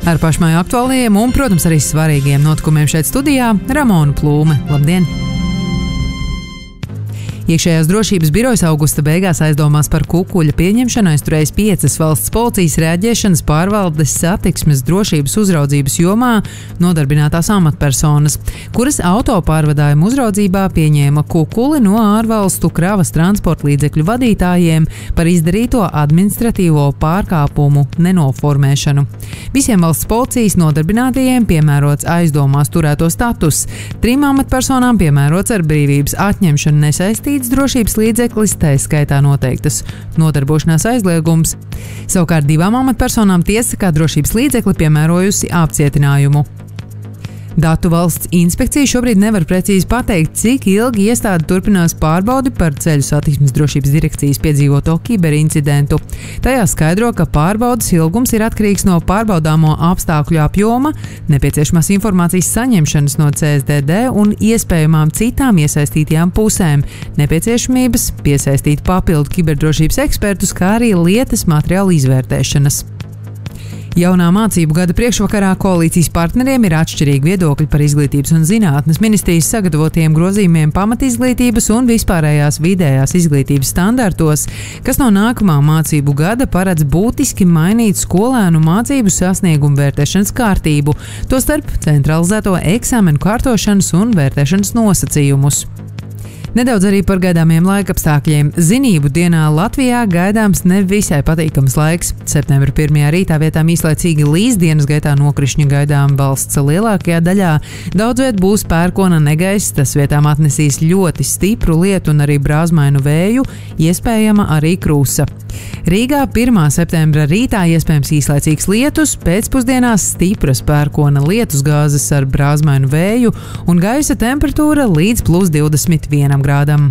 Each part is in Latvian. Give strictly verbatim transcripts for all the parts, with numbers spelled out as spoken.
Ar pašmāju aktuālajiem un, protams, arī svarīgiem notikumiem šeit studijā Ramona Plūme. Labdien! Iekšējās drošības birojas augusta beigās aizdomās par kukuļa pieņemšanu aizturējis piecas valsts policijas reaģēšanas pārvaldes satiksmes drošības uzraudzības jomā nodarbinātās amatpersonas, kuras autopārvadājumu uzraudzībā pieņēma kukuli no ārvalstu kravas transporta līdzekļu vadītājiem par izdarīto administratīvo pārkāpumu nenoformēšanu. Visiem valsts policijas nodarbinātajiem piemērots aizdomās turēto status. Trim amatpersonām piemērots ar brīvības atņemšanu nesaistīts drošības līdzeklis, tā skaitā noteiktas nodarbošanās aizliegums. Savukārt divām amatpersonām tiesa kā drošības līdzekli piemērojusi apcietinājumu. Datu valsts inspekcija šobrīd nevar precīzi pateikt, cik ilgi iestāde turpinās pārbaudi par ceļu satiksmes drošības direkcijas piedzīvoto kiberincidentu. Tajā skaidro, ka pārbaudas ilgums ir atkarīgs no pārbaudāmo apstākļu apjoma, nepieciešamās informācijas saņemšanas no C S D D un iespējamām citām iesaistītajām pusēm, nepieciešamības piesaistīt papildu kiberdrošības ekspertus, kā arī lietas materiālu izvērtēšanas. Jaunā mācību gada priekšvakarā koalīcijas partneriem ir atšķirīgi viedokļi par izglītības un zinātnes ministrijas sagatavotiem grozījumiem pamatizglītības un vispārējās vidējās izglītības standartos, kas no nākamā mācību gada paredz būtiski mainīt skolēnu mācību sasniegumu vērtēšanas kārtību, tostarp centralizēto eksāmenu kārtošanas un vērtēšanas nosacījumus. Nedaudz arī par gaidāmiem laikapstākļiem. Zinību dienā Latvijā gaidāms nevisai patīkams laiks. Septembra pirmajā rītā vietām īslaicīgi līs, dienas gaitā nokrišņi gaidām valsts lielākajā daļā. Daudz viet būs pērkona negaiss, tas vietām atnesīs ļoti stipru lietu un arī brāzmainu vēju, iespējama arī krusa. Rīgā pirmā septembra rītā iespējams īslaicīgs lietus, pēcpusdienās stipras pērkona lietusgāzes ar brāzmainu vēju un gaisa temperatūra līdz plus divdesmit vienam grādam.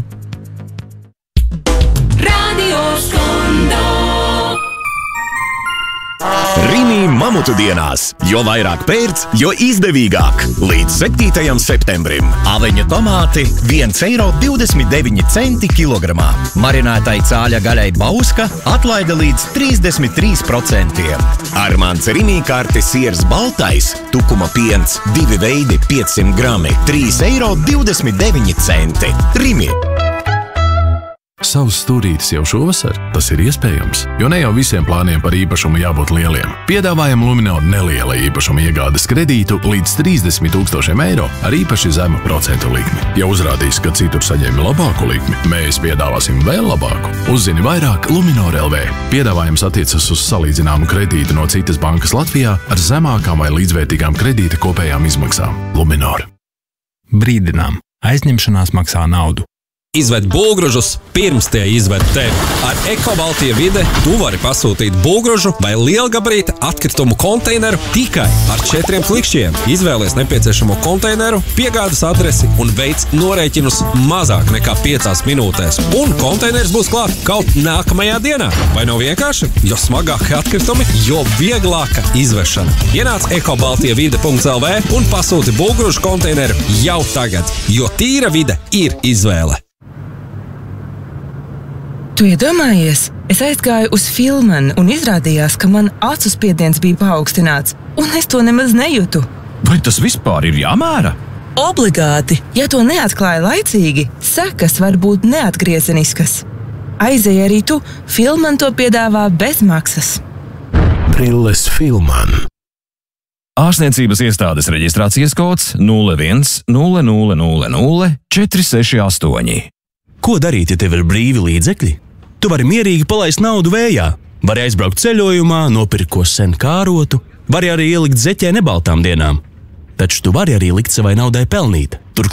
Rimi mamutu dienās, jo vairāk pērc, jo izdevīgāk. Līdz septītajam septembrim. Aveņu tomāti viens eiro divdesmit deviņi centi kilogramā. Marinētai cāļa gaļai Bauska atlaide līdz trīsdesmit trīs procenti. Armāns Rimi karti siers baltais, tukuma piens, divi veidi piecsimt grami, trīs eiro divdesmit deviņi centi. Rimi! Savs stūrītis jau šovasar? Tas ir iespējams, jo ne jau visiem plāniem par īpašumu jābūt lieliem. Piedāvājam Luminor neliela īpašuma iegādes kredītu līdz trīsdesmit tūkstošiem eiro ar īpaši zemu procentu likmi. Ja uzrādīs, ka citur saņēmi labāku likmi, mēs piedāvāsim vēl labāku. Uzzini vairāk Luminor L V. Piedāvājums attiecas uz salīdzināmu kredītu no citas bankas Latvijā ar zemākām vai līdzvērtīgām kredīta kopējām izmaksām. Luminor. Brīdinām. Aizņemšanās maksā naudu. Izved būvgrūžus, pirms tie izved tevi. Ar Ekobaltija vide tu vari pasūtīt būvgrūžu vai lielgabarīta atkritumu konteineru tikai ar četriem klikšķiem. Izvēlies nepieciešamo konteineru, piegādes adresi un veic norēķinus mazāk nekā piecās minūtēs. Un konteiners būs klāt kaut nākamajā dienā. Vai nav vienkārši? Jo smagāki atkritumi, jo vieglāka izvešana. Ienāc ekobaltija vide punkts L V un pasūti būvgrūžu konteineru jau tagad, jo tīra vide ir izvēle. Tu iedomājies? Es aizgāju uz Filmanu un izrādījās, ka man acu spiediens bija paaugstināts, un es to nemaz nejūtu. Vai tas vispār ir jāmēra? Obligāti! Ja to neatklāja laicīgi, sekas var būt neatgriezeniskas. Aizej arī tu, Filman to piedāvā bez maksas. Brilles Filman. Ārstniecības iestādes reģistrācijas kods nulle viens nulle nulle nulle nulle četri seši astoņi. Ko darīt, ja tev ir brīvi līdzekļi? Tu vari mierīgi palaist naudu vējā, vari aizbraukt ceļojumā, nopirkt ko sen kārotu, vari arī ielikt zeķē nebaltām dienām. Taču tu vari arī likt savai naudai pelnīt.